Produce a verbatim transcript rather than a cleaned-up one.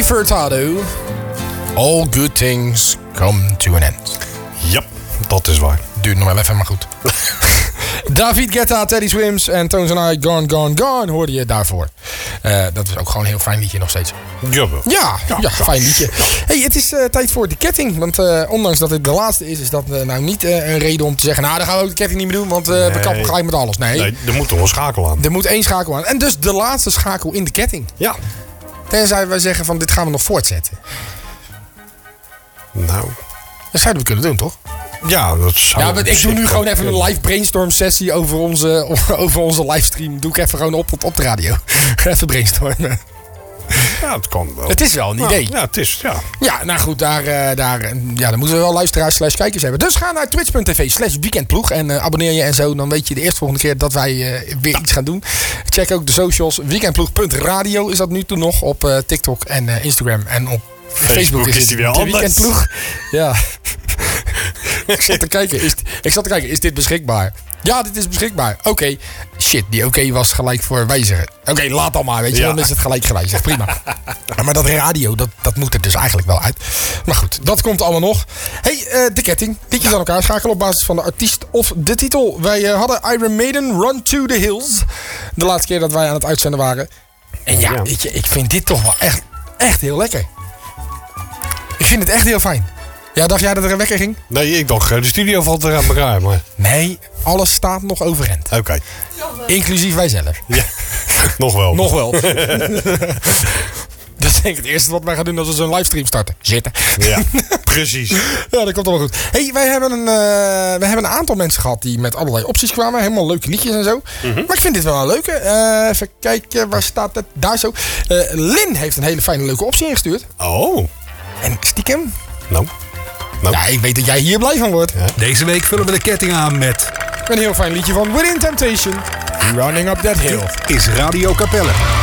Furtado. All good things come to an end. Ja, dat is waar. Duurt nog wel even, maar goed. David Guetta, Teddy Swims en Tones and I, Gone, Gone, Gone hoorde je daarvoor. Uh, dat is ook gewoon een heel fijn liedje nog steeds. Jawel. Ja, ja, ja, fijn liedje. Hey, het is uh, tijd voor de ketting. Want uh, ondanks dat het de laatste is, is dat uh, nou niet uh, een reden om te zeggen... nou, dan gaan we ook de ketting niet meer doen, want uh, nee. we kappen gelijk met alles. Nee. nee, er moet toch een schakel aan. Er moet één schakel aan. En dus de laatste schakel in de ketting. Ja. Tenzij wij zeggen van, dit gaan we nog voortzetten. Nou. Dat zouden we kunnen doen, toch? Ja, dat zou ja, maar ik doe nu gewoon even een live brainstorm sessie over onze, over onze livestream. Doe ik even gewoon op, op, op de radio. Even brainstormen. Ja, het kan wel. Het is wel een idee. Ja, het is, ja. Ja, nou goed, daar, daar, ja, dan moeten we wel luisteraars slash kijkers hebben. Dus ga naar twitch punt tv slash weekendploeg en uh, abonneer je en zo. Dan weet je de eerste volgende keer dat wij uh, weer iets gaan doen. Check ook de socials. weekendploeg punt radio is dat nu toe nog op uh, TikTok en uh, Instagram en op Facebook, Facebook is, is die weer de weekendploeg. Ja. ik, zat te kijken, is, ik zat te kijken, is dit beschikbaar? Ja, dit is beschikbaar. Oké. Okay. Shit, die oké okay was gelijk voor wijzigen. Oké, okay, laat dan maar, weet je. Ja. Dan is het gelijk gewijzigd. Prima. Ja, maar dat radio, dat, dat moet er dus eigenlijk wel uit. Maar goed, dat komt allemaal nog. Hey, uh, de ketting. Liedjes aan elkaar schakelen op basis van de artiest of de titel. Wij uh, hadden Iron Maiden, Run to the Hills. De laatste keer dat wij aan het uitzenden waren. En ja, ja. Weet je, ik vind dit toch wel echt, echt heel lekker. Ik vind het echt heel fijn. Ja, dacht jij dat er een wekker ging? Nee, ik dacht, de studio valt er aan elkaar. Maar... Nee, alles staat nog overeind. Oké. Okay. Inclusief wij zelf. Ja, nog wel. Nog wel. Dat is denk ik het eerste wat wij gaan doen als we zo'n livestream starten. Zitten. Ja, precies. Ja, dat komt allemaal goed. Hey, wij hebben, een, uh, wij hebben een aantal mensen gehad die met allerlei opties kwamen. Helemaal leuke liedjes en zo. Mm-hmm. Maar ik vind dit wel een leuke. Uh, even kijken, waar staat het? Daar zo. Uh, Lin heeft een hele fijne leuke optie ingestuurd. Oh. En stiekem... Nou... Nou. Ja, ik weet dat jij hier blij van wordt. Ja. Deze week vullen we de ketting aan met... een heel fijn liedje van Within Temptation. Running Up That Hill. Is Radio Capelle.